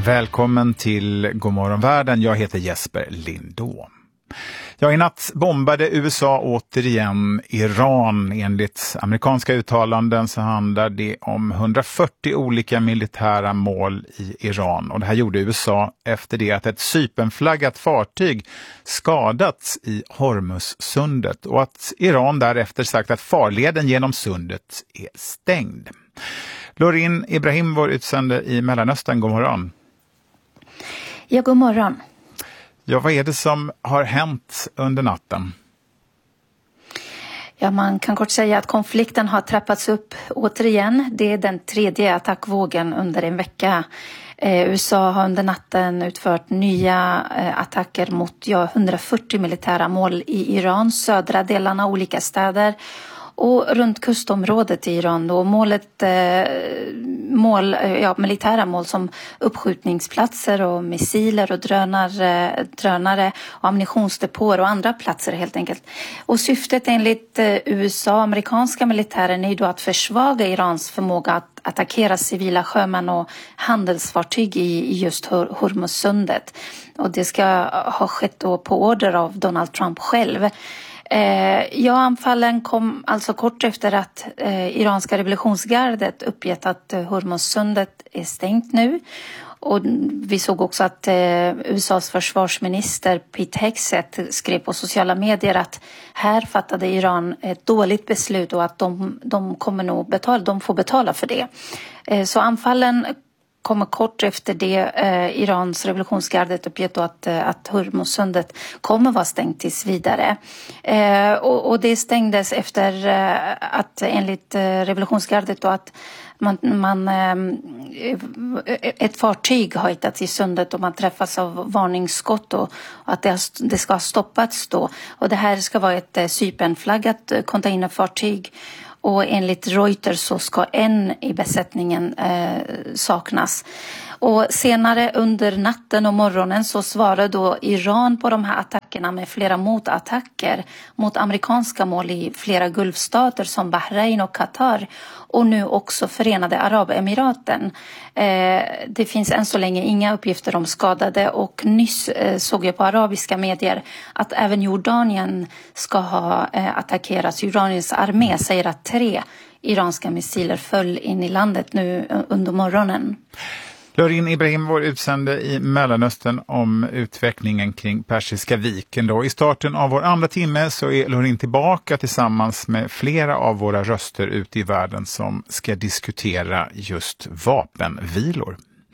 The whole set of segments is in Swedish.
Välkommen till Godmorgon världen. Jag heter Jesper Lindå. I natt bombade USA återigen Iran. Enligt amerikanska uttalanden så handlar det om 140 olika militära mål i Iran. Och det här gjorde USA efter det att ett Cypernflaggat fartyg skadats i Hormuzsundet. Och att Iran därefter sagt att farleden genom sundet är stängd. Lorin Ibrahim, vår utsände i Mellanöstern, god morgon. Ja, god morgon. Ja, vad är det som har hänt under natten? Ja, man kan kort säga att konflikten har trappats upp återigen. Det är den tredje attackvågen under en vecka. USA har under natten utfört nya attacker mot 140 militära mål i Irans södra delarna, olika städer. Och runt kustområdet i Iran då, militära mål som uppskjutningsplatser och missiler och drönare och ammunitionsdepåer och andra platser helt enkelt. Och syftet enligt USA, amerikanska militären, är då att försvaga Irans förmåga att attackera civila sjömän och handelsfartyg i just Hormuzsundet. Och det ska ha skett då på order av Donald Trump själv. Anfallen kom alltså kort efter att iranska revolutionsgardet uppgett att Hormuzsundet är stängt nu. Och vi såg också att USAs försvarsminister Pete Hegseth skrev på sociala medier att här fattade Iran ett dåligt beslut och att de kommer nog får betala för det. Så anfallen kommer kort efter det. Irans revolutionsgardet uppgett att Hormuzsundet kommer vara stängt tills vidare. Och det stängdes efter att enligt revolutionsgardet då att ett fartyg har hittats i sundet och man träffas av varningsskott och att det ska ha stoppats då. Och det här ska vara ett Cypernflaggat containerfartyg. Och enligt Reuters så ska en i besättningen saknas. Och senare under natten och morgonen så svarade då Iran på de här attackerna med flera motattacker mot amerikanska mål i flera gulfstater som Bahrain och Qatar och nu också Förenade Arabemiraten. Det finns än så länge inga uppgifter om skadade och nyss såg jag på arabiska medier att även Jordanien ska ha attackerats. Jordaniens armé säger att 3 iranska missiler föll in i landet nu under morgonen. Lorin Ibrahim, vår utsände i Mellanöstern, om utvecklingen kring Persiska viken. Då. I starten av vår andra timme så är Lorin tillbaka tillsammans med flera av våra röster ute i världen som ska diskutera just vapenvilor.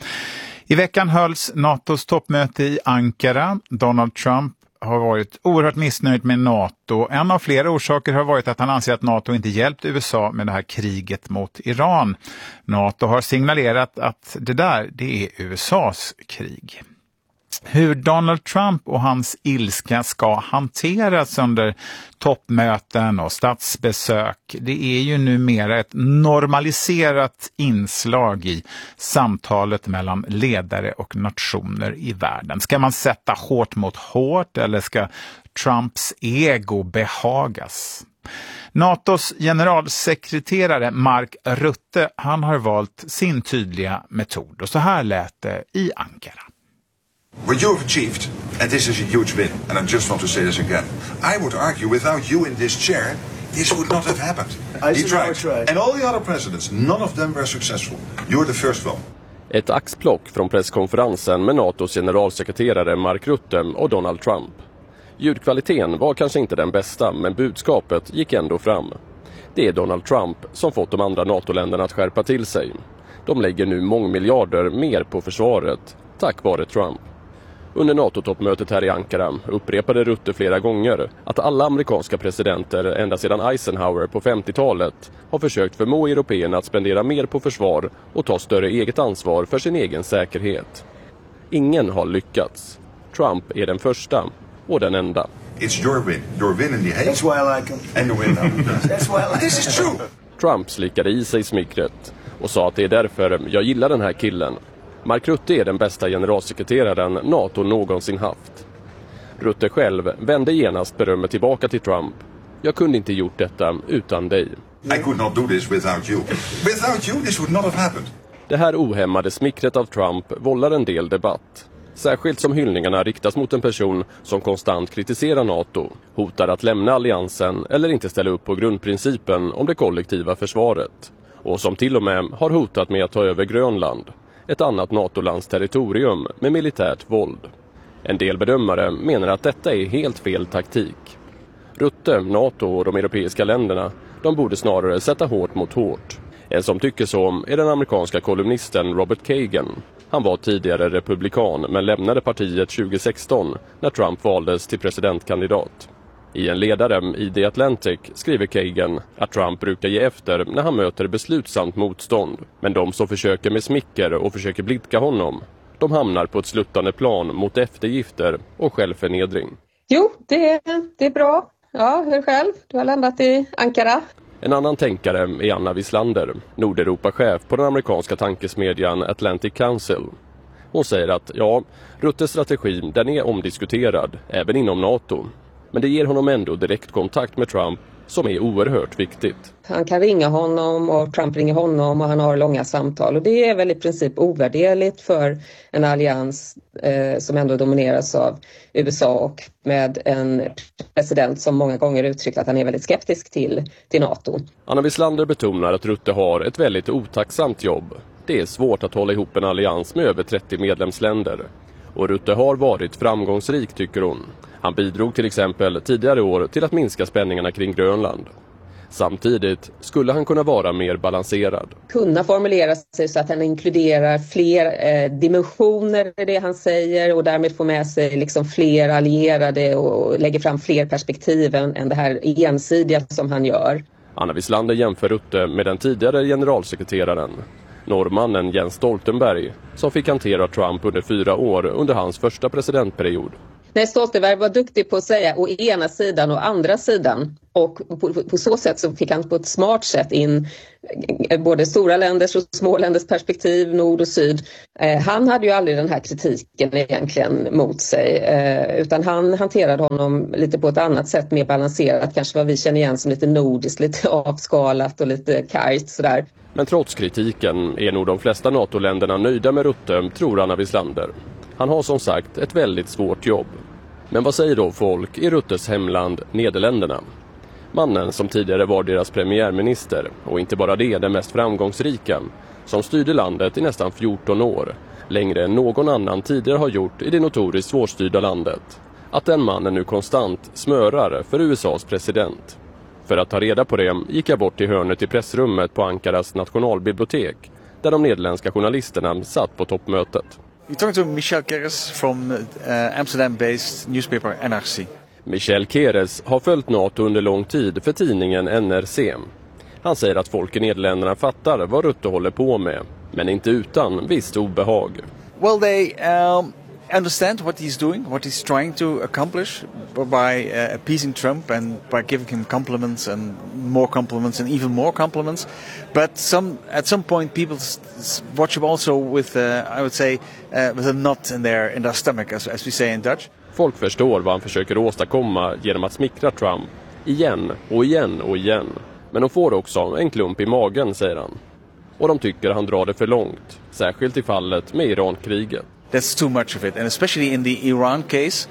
I veckan hölls NATOs toppmöte i Ankara. Donald Trump har varit oerhört missnöjd med NATO. En av flera orsaker har varit att han anser att NATO inte hjälpt USA med det här kriget mot Iran. NATO har signalerat att det är USAs krig. Hur Donald Trump och hans ilska ska hanteras under toppmöten och statsbesök, det är ju numera ett normaliserat inslag i samtalet mellan ledare och nationer i världen. Ska man sätta hårt mot hårt eller ska Trumps ego behagas? NATOs generalsekreterare Mark Rutte, han har valt sin tydliga metod och så här lät det i Ankara. What you have achieved, and this is a huge win, and I just want to say this again, I would argue without you in this chair, this would not have happened. He tried. And all the other presidents, none of them were successful. You're the first one. Ett axplock från presskonferensen med NATOs generalsekreterare Mark Rutte och Donald Trump. Ljudkvaliteten var kanske inte den bästa, men budskapet gick ändå fram. Det är Donald Trump som fått de andra NATO-länderna att skärpa till sig. De lägger nu mångmiljarder mer på försvaret, tack vare Trump. Under NATO-toppmötet här i Ankara upprepade Rutte flera gånger att alla amerikanska presidenter ända sedan Eisenhower på 50-talet har försökt förmå européerna att spendera mer på försvar och ta större eget ansvar för sin egen säkerhet. Ingen har lyckats. Trump är den första och den enda. It's your win in the Hague. That's why I like him. And the win now. That's why I like him. This is true. Trump slickade i sig smickret och sa att det är därför jag gillar den här killen. Mark Rutte är den bästa generalsekreteraren NATO någonsin haft. Rutte själv vände genast berömmet tillbaka till Trump. Jag kunde inte gjort detta utan dig. I could not do this without you. Without you, this would not have happened. Det här ohämmade smickret av Trump vållar en del debatt. Särskilt som hyllningarna riktas mot en person som konstant kritiserar NATO, hotar att lämna alliansen eller inte ställa upp på grundprincipen om det kollektiva försvaret. Och som till och med har hotat med att ta över Grönland, ett annat NATO-lands territorium med militärt våld. En del bedömare menar att detta är helt fel taktik. Rutte, NATO och de europeiska länderna, de borde snarare sätta hårt mot hårt. En som tycker så är den amerikanska kolumnisten Robert Kagan. Han var tidigare republikan men lämnade partiet 2016 när Trump valdes till presidentkandidat. I en ledare i The Atlantic skriver Kagan att Trump brukar ge efter när han möter beslutsamt motstånd. Men de som försöker med smicker och försöker blidka honom, de hamnar på ett sluttande plan mot eftergifter och självförnedring. Jo, det är bra. Ja, hur själv? Du har landat i Ankara. En annan tänkare är Anna Wislander, Nordeuropa-chef på den amerikanska tankesmedjan Atlantic Council. Hon säger att Ruttes strategi den är omdiskuterad, även inom NATO. Men det ger honom ändå direktkontakt med Trump som är oerhört viktigt. Han kan ringa honom och Trump ringer honom och han har långa samtal. Och det är väl i princip ovärderligt för en allians som ändå domineras av USA och med en president som många gånger uttryckt att han är väldigt skeptisk till NATO. Anna Wislander betonar att Rutte har ett väldigt otacksamt jobb. Det är svårt att hålla ihop en allians med över 30 medlemsländer. Och Rutte har varit framgångsrik, tycker hon. Han bidrog till exempel tidigare år till att minska spänningarna kring Grönland. Samtidigt skulle han kunna vara mer balanserad. Kunna formulera sig så att han inkluderar fler dimensioner i det han säger och därmed får med sig liksom fler allierade och lägger fram fler perspektiv än det här ensidiga som han gör. Anna Wislander jämför Rutte med den tidigare generalsekreteraren, norrmannen Jens Stoltenberg, som fick hantera Trump under 4 år under hans första presidentperiod. Nej, Stoltenberg var duktig på att säga å ena sidan och andra sidan. Och på så sätt så fick han på ett smart sätt in både stora länders och små länders perspektiv, nord och syd. Han hade ju aldrig den här kritiken egentligen mot sig. Utan han hanterade honom lite på ett annat sätt, mer balanserat. Kanske vad vi känner igen som lite nordiskt, lite avskalat och lite kargt sådär. Men trots kritiken är nog de flesta NATO-länderna nöjda med Rutte, tror Anna Wislander. Han har som sagt ett väldigt svårt jobb. Men vad säger då folk i Ruttes hemland, Nederländerna? Mannen som tidigare var deras premiärminister, och inte bara det, den mest framgångsrika, som styrde landet i nästan 14 år, längre än någon annan tidigare har gjort i det notoriskt svårstyrda landet. Att den mannen nu konstant smörar för USAs president. För att ta reda på det gick jag bort till hörnet i pressrummet på Ankaras nationalbibliotek, där de nederländska journalisterna satt på toppmötet. You're talking to Michel Keres from Amsterdam-based newspaper NRC. Michel Keres har följt NATO under lång tid för tidningen NRC. Han säger att folk i Nederländerna fattar vad Rutte håller på med, men inte utan visst obehag. Well, they understand what he's doing, what he's trying to accomplish by appeasing Trump and by giving him compliments and even more compliments. But at some point people watch him also with, I would say, with a knot in their stomach, as we say in Dutch. Folk förstår vad han försöker åstadkomma genom att smickra Trump igen och igen och igen. Men de får också en klump i magen, säger han. Och de tycker han drar det för långt, särskilt i fallet med Iran-kriget. That's too much of it, and especially in the Iran case,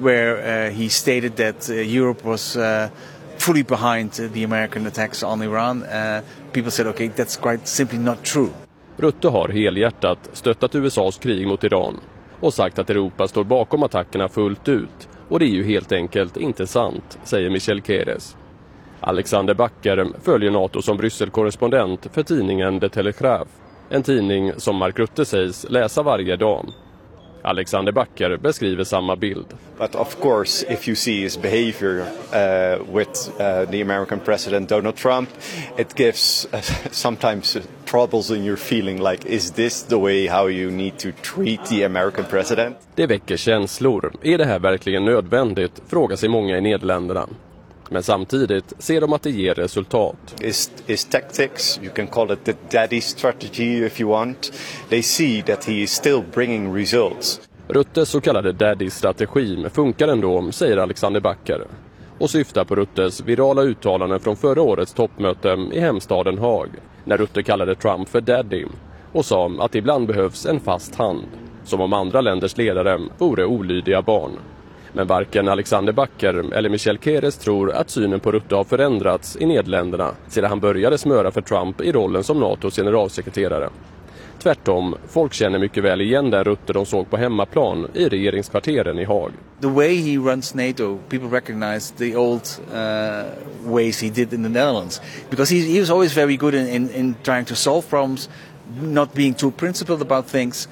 where he stated that Europe was fully behind the American attacks on Iran. People said, okay, that's quite simply not true. Rutte har helhjärtat stöttat USAs krig mot Iran och sagt att Europa står bakom attackerna fullt ut. Och det är ju helt enkelt inte sant, säger Michel Keres. Alexander Backer följer NATO som Brysselkorrespondent för tidningen The Telegraph. En tidning som Mark Rutte sägs läsa varje dag. Alexander Backer beskriver samma bild. But of course, if you see his behavior with the American president Donald Trump, it gives sometimes troubles in your feeling like, is this the way how you need to treat the American president? Det väcker känslor. Är det här verkligen nödvändigt? Frågar sig många i Nederländerna. Men samtidigt ser de att det ger resultat. His tactics, you can call it the daddy strategy if you want. They see that he is still bringing results. Ruttes så kallade daddy-strategi funkar ändå, säger Alexander Backer. Och syftar på Ruttes virala uttalanden från förra årets toppmöte i hemstaden Haag. När Rutte kallade Trump för daddy. och sa att ibland behövs en fast hand, som om andra länders ledare vore olydiga barn. Men varken Alexander Backer eller Michel Keres tror att synen på Rutte har förändrats i Nederländerna sedan han började smöra för Trump i rollen som NATOs generalsekreterare. Tvärtom, folk känner mycket väl igen den Rutte de såg på hemmaplan i regeringskvarteren i Haag. The way he runs NATO, people recognize the old ways he did in the Netherlands. Because he was always very good in trying to solve problems, not being too principled about things,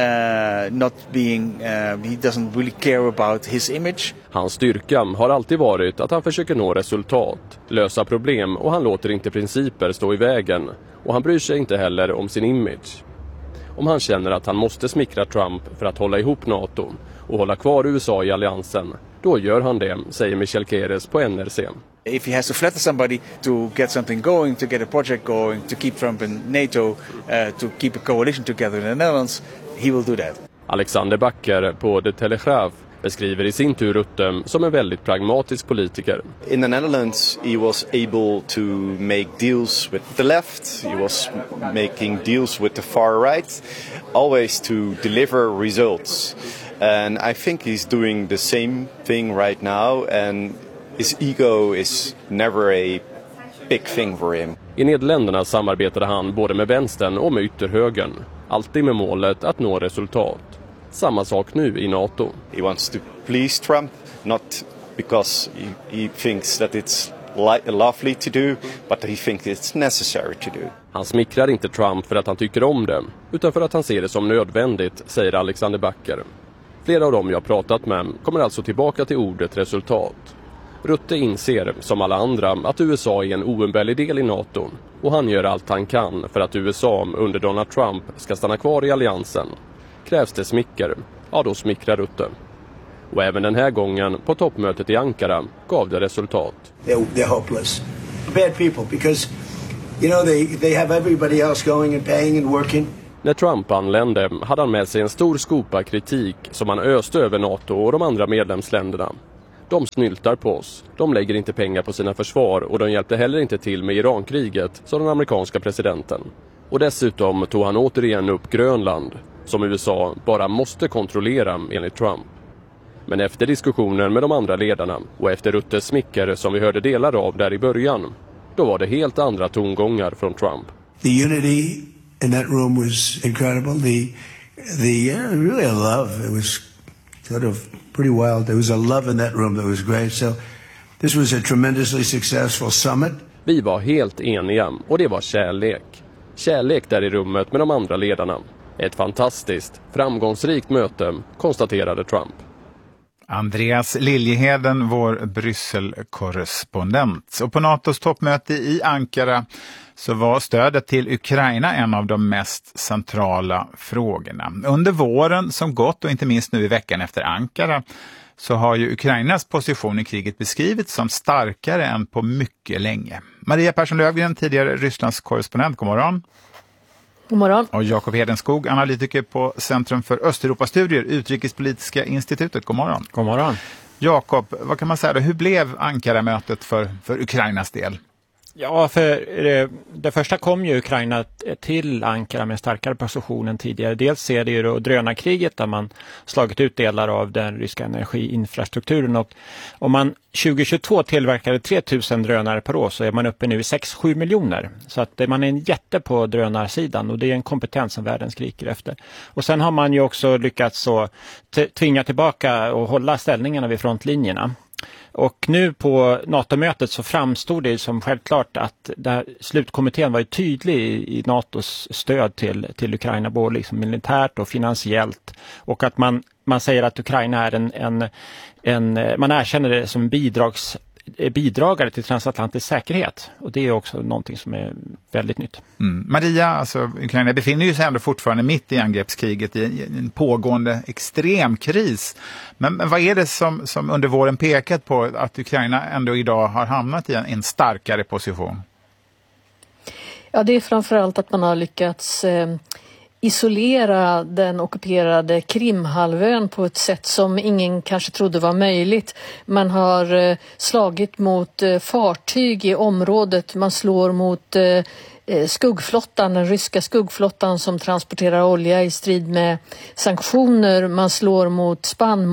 he doesn't really care about his image. Hans styrka har alltid varit att han försöker nå resultat, lösa problem, och han låter inte principer stå i vägen. Och han bryr sig inte heller om sin image. Om han känner att han måste smickra Trump för att hålla ihop NATO och hålla kvar USA i alliansen, då gör han det, säger Michel Keres på NRC. If he has to flatter somebody to get something going, to get a project going, to keep Trump in NATO, to keep a coalition together in the Netherlands, he will do that. Alexander Backer på De Telegraaf beskriver i sin tur Rutte som en väldigt pragmatisk politiker. In the Netherlands, he was able to make deals with the left. He was making deals with the far right, always to deliver results. And I think he's doing the same thing right now, and his ego is never a big thing for him. I Nederländerna samarbetade han både med vänstern och med ytterhögern, alltid med målet att nå resultat. Samma sak nu i NATO. He wants to please Trump, not because he thinks that it's lovely to do, but he thinks it's necessary to do. Han smickrar inte Trump för att han tycker om det, utan för att han ser det som nödvändigt, säger Alexander Backer. Flera av dem jag pratat med kommer alltså tillbaka till ordet resultat. Rutte inser, som alla andra, att USA är en oumbärlig del i NATO, och han gör allt han kan för att USA under Donald Trump ska stanna kvar i alliansen. Krävs det smicker, ja då smickrar Rutte. Och även den här gången på toppmötet i Ankara gav det resultat. They're hopeless. Bad people because they have everybody else going and paying and working. När Trump anlände hade han med sig en stor skopa kritik som han öste över NATO och de andra medlemsländerna. De snyltar på oss, de lägger inte pengar på sina försvar och de hjälpte heller inte till med Irankriget, sa den amerikanska presidenten. Och dessutom tog han återigen upp Grönland, som USA bara måste kontrollera enligt Trump. Men efter diskussionen med de andra ledarna och efter Ruttes smicker som vi hörde delar av där i början, då var det helt andra tongångar från Trump. The unity in that room was incredible. Really a love. It was sort of pretty wild. There was a love in that room that was great. So this was a tremendously successful summit. Vi var helt eniga och det var kärlek. Kärlek där i rummet med de andra ledarna. Ett fantastiskt, framgångsrikt möte, konstaterade Trump. Andreas Liljeheden, vår Bryssel-korrespondent. Och på NATOs toppmöte i Ankara så var stödet till Ukraina en av de mest centrala frågorna. Under våren som gått och inte minst nu i veckan efter Ankara så har ju Ukrainas position i kriget beskrivits som starkare än på mycket länge. Maria Persson-Löfgren, tidigare Rysslands korrespondent, god morgon. God morgon. Och Jakob Hedenskog, analytiker på Centrum för Östeuropastudier, Utrikespolitiska institutet. God morgon. God morgon. Jakob, vad kan man säga då? Hur blev Ankara-mötet för Ukrainas del? Ja, för det första kom ju Ukraina till Ankara med starkare position än tidigare. Dels ser det ju då drönarkriget där man slagit ut delar av den ryska energiinfrastrukturen. Och om man 2022 tillverkade 3000 drönare per år så är man uppe nu i 6-7 miljoner. Så att man är en jätte på drönarsidan och det är en kompetens som världen skriker efter. Och sen har man ju också lyckats så tvinga tillbaka och hålla ställningarna vid frontlinjerna. Och nu på NATO-mötet så framstod det som självklart att slutkommittén var ju tydlig i NATOs stöd till Ukraina, både liksom militärt och finansiellt. Och att man säger att Ukraina är man erkänner det som bidragare till transatlantisk säkerhet. Och det är också någonting som är väldigt nytt. Maria, alltså Ukraina befinner sig ändå fortfarande mitt i angreppskriget i en pågående extremkris. Men vad är det som under våren pekat på att Ukraina ändå idag har hamnat i en starkare position? Ja, det är framförallt att man har lyckats isolera den ockuperade Krimhalvön på ett sätt som ingen kanske trodde var möjligt. Man har slagit mot fartyg i området, man slår mot skuggflottan, den ryska skuggflottan som transporterar olja i strid med sanktioner. Man slår mot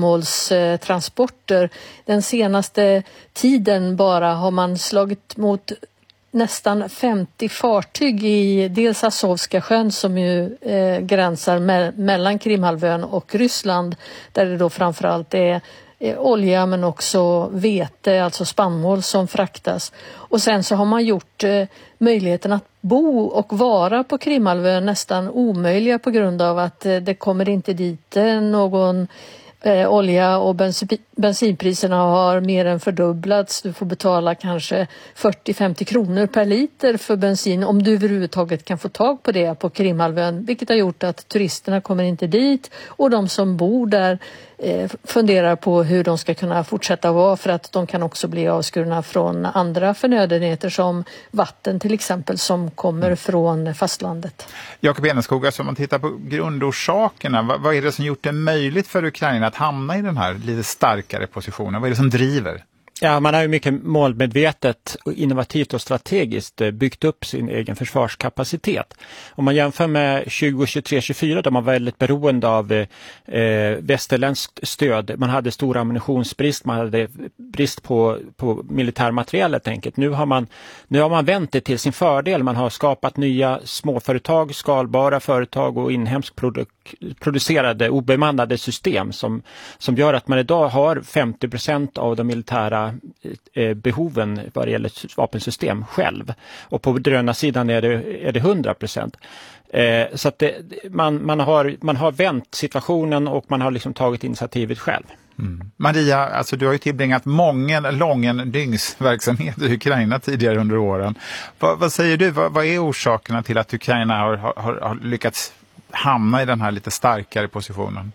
spannmålstransporter. Den senaste tiden bara har man slagit mot nästan 50 fartyg i dels Azovska sjön som ju gränsar mellan Krimhalvön och Ryssland, där det då framförallt är olja men också vete, alltså spannmål som fraktas. Och sen så har man gjort möjligheten att bo och vara på Krimhalvön nästan omöjliga på grund av att det kommer inte dit någon olja, och bensinpriserna har mer än fördubblats. Du får betala kanske 40-50 kronor per liter för bensin om du överhuvudtaget kan få tag på det på Krimhalvön, vilket har gjort att turisterna kommer inte dit, och de som bor där funderar på hur de ska kunna fortsätta vara, för att de kan också bli avskurna från andra förnödenheter som vatten till exempel som kommer från fastlandet. Jakob Eneskog, alltså om man tittar på grundorsakerna, vad är det som gjort det möjligt för Ukraina att hamna i den här lite starkare positionen? Vad är det som driver? Ja, man har ju mycket målmedvetet, innovativt och strategiskt byggt upp sin egen försvarskapacitet. Om man jämför med 2023-24 då man var väldigt beroende av västerländskt stöd. Man hade stor ammunitionsbrist, man hade brist på militär materiel helt enkelt. Nu har man vänt det till sin fördel. Man har skapat nya småföretag, skalbara företag och inhemskt producerade obemannade system som gör att man idag har 50% av de militära behoven vad det gäller vapensystem själv. Och på drönarsidan är det 100%. Så att man har vänt situationen och man har liksom tagit initiativet själv. Mm. Maria, alltså du har ju tillbringat lången dygnsverksamhet i Ukraina tidigare under åren. Vad säger du? Vad är orsakerna till att Ukraina har lyckats hamna i den här lite starkare positionen?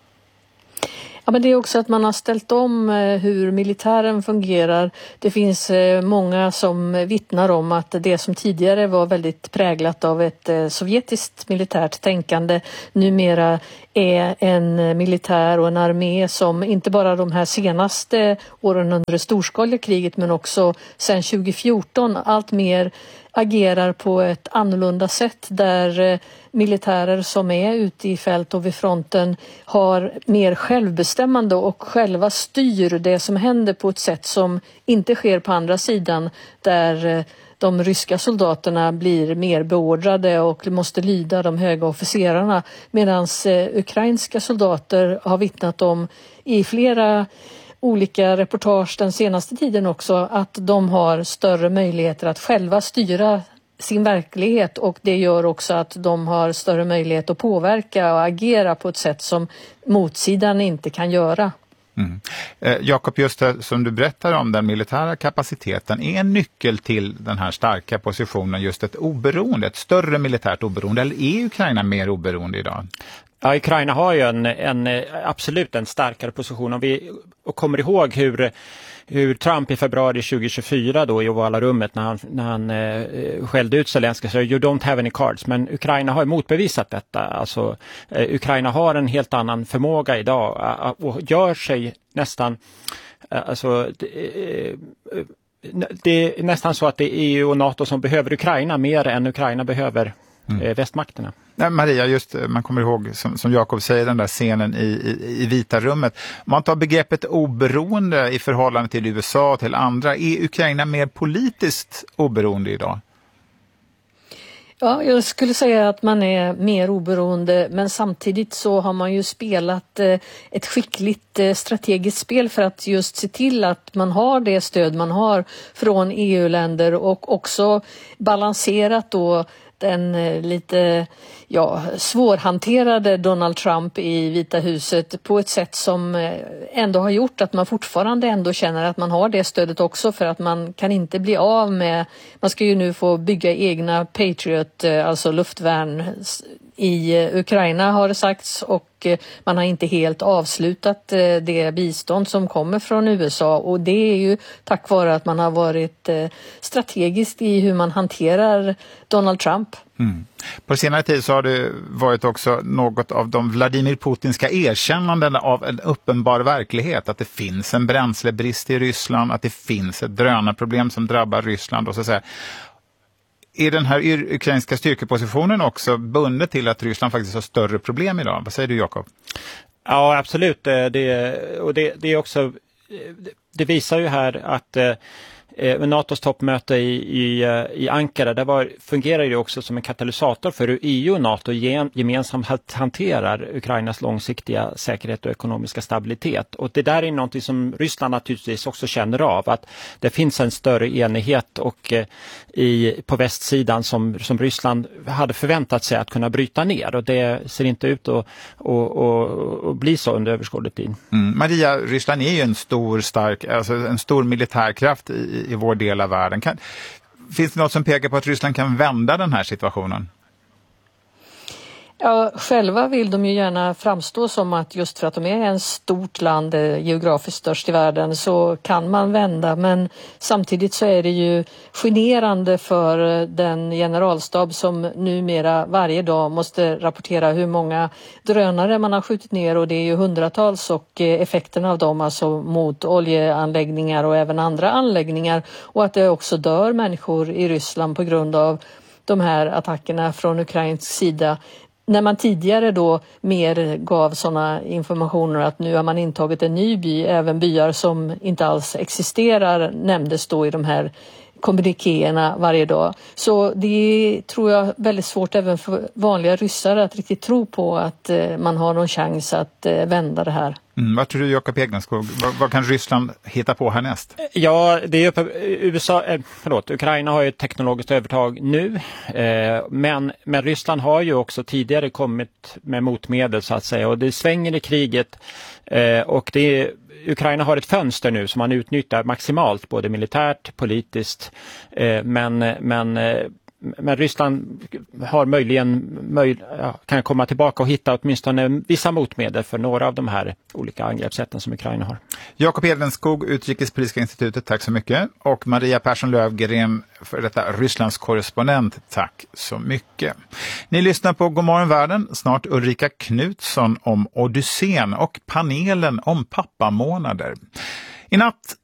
Ja, men det är också att man har ställt om hur militären fungerar. Det finns många som vittnar om att det som tidigare var väldigt präglat av ett sovjetiskt militärt tänkande numera är en militär och en armé som inte bara de här senaste åren under det storskaliga kriget men också sedan 2014 allt mer agerar på ett annorlunda sätt, där militärer som är ute i fält och vid fronten har mer självbestämmande och själva styr det som händer på ett sätt som inte sker på andra sidan, där de ryska soldaterna blir mer beordrade och måste lyda de höga officerarna, medan ukrainska soldater har vittnat om i flera olika reportage den senaste tiden också att de har större möjligheter att själva styra sin verklighet, och det gör också att de har större möjlighet att påverka och agera på ett sätt som motsidan inte kan göra. Mm. Jakob, just det som du berättar om den militära kapaciteten, är en nyckel till den här starka positionen just ett oberoende, ett större militärt oberoende, eller är Ukraina mer oberoende idag? Ja, Ukraina har ju absolut en starkare position. Om vi kommer ihåg hur Trump i februari 2024 då i Ovala rummet när han skällde ut Zelenskyj så you don't have any cards, men Ukraina har motbevisat detta. Alltså Ukraina har en helt annan förmåga idag och gör sig nästan det är nästan så att det är EU och NATO som behöver Ukraina mer än Ukraina behöver västmakterna. Nej, Maria, just man kommer ihåg som Jakob säger den där scenen i Vita rummet. Om man tar begreppet oberoende i förhållande till USA och till andra, är Ukraina mer politiskt oberoende idag? Ja, jag skulle säga att man är mer oberoende, men samtidigt så har man ju spelat ett skickligt strategiskt spel för att just se till att man har det stöd man har från EU-länder, och också balanserat då den lite svårhanterade Donald Trump i Vita huset på ett sätt som ändå har gjort att man fortfarande ändå känner att man har det stödet också, för att man kan inte bli av med, man ska ju nu få bygga egna Patriot, alltså luftvärn i Ukraina har det sagts, och man har inte helt avslutat det bistånd som kommer från USA, och det är ju tack vare att man har varit strategiskt i hur man hanterar Donald Trump. Mm. På senare tid så har det varit också något av de Vladimir Putinska erkännanden av en uppenbar verklighet, att det finns en bränslebrist i Ryssland, att det finns ett drönarproblem som drabbar Ryssland och så att säga. Är den här ukrainska styrkepositionen också bundet till att Ryssland faktiskt har större problem idag? Vad säger du, Jakob? Ja, absolut. Det är också, det visar ju här att NATOs toppmöte i Ankara, där fungerar det också som en katalysator för hur EU och NATO gemensamt hanterar Ukrainas långsiktiga säkerhet och ekonomiska stabilitet. Och det där är något som Ryssland naturligtvis också känner av, att det finns en större enighet och på västsidan som Ryssland hade förväntat sig att kunna bryta ner, och det ser inte ut att bli så under överskådlig tid. Maria, Ryssland är ju en stor militärkraft i vår del av världen. Finns det något som pekar på att Ryssland kan vända den här situationen? Ja, själva vill de ju gärna framstå som att just för att de är en stort land, geografiskt störst i världen, så kan man vända. Men samtidigt så är det ju generande för den generalstab som numera varje dag måste rapportera hur många drönare man har skjutit ner, och det är ju hundratals, och effekterna av dem alltså mot oljeanläggningar och även andra anläggningar, och att det också dör människor i Ryssland på grund av de här attackerna från ukrainsk sida. När man tidigare då mer gav sådana informationer att nu har man intagit en ny by, även byar som inte alls existerar nämndes då i de här kommunikéerna varje dag. Så det är, tror jag, väldigt svårt även för vanliga ryssar att riktigt tro på att man har någon chans att vända det här. Vad tror du, Jakob Egneskog? Vad kan Ryssland hitta på härnäst? Ja, det är Ukraina har ju ett teknologiskt övertag nu, men Ryssland har ju också tidigare kommit med motmedel så att säga, och det svänger i kriget, och Ukraina har ett fönster nu som man utnyttjar maximalt, både militärt, politiskt, men Ryssland har kan komma tillbaka och hitta åtminstone vissa motmedel för några av de här olika angreppssätten som Ukraina har. Jakob Edenskog, Utrikespolitiska institutet, tack så mycket. Och Maria Persson Lövgren, för detta Rysslands korrespondent, tack så mycket. Ni lyssnar på Godmorgon Världen, snart Ulrika Knutsson om Odysseen och panelen om pappamånader. I natt